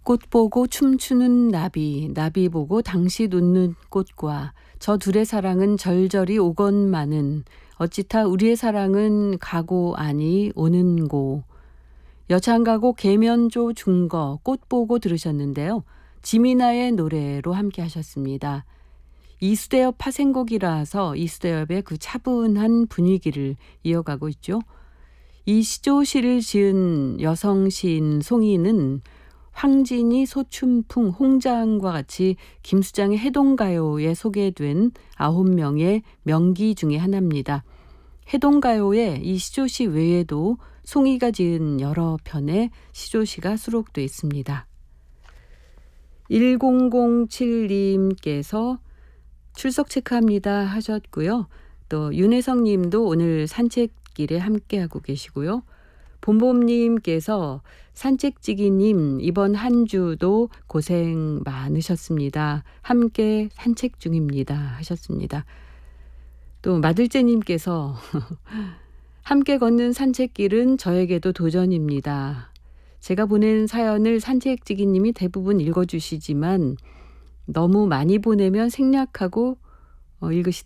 꽃 보고 춤추는 나비, 나비 보고 당시 웃는 꽃과 저 둘의 사랑은 절절히 오건마는 어찌타 우리의 사랑은 가고 아니 오는고. 여창가곡 계면조 중거 꽃 보고 들으셨는데요. 지미나의 노래로 함께 하셨습니다. 이수대엽 파생곡이라서 이수대엽의 그 차분한 분위기를 이어가고 있죠. 이 시조시를 지은 여성 시인 송이는 황진이, 소춘풍, 홍장과 같이 김수장의 해동가요에 소개된 9명의 명기 중에 하나입니다. 해동가요에 이 시조시 외에도 송이가 지은 여러 편의 시조시가 수록되어 있습니다. 1007님께서 출석 체크합니다 하셨고요. 또 윤혜성 님도 오늘 산책길에 함께하고 계시고요. 봄봄님께서 산책지기님 이번 한 주도 고생 많으셨습니다. 함께 산책 중입니다 하셨습니다. 또 마들째님께서 함께 걷는 산책길은 저에게도 도전입니다. 제가 보낸 사연을 산책지기님이 대부분 읽어주시지만 너무 많이 보내면 생략하고 읽으시더라고요.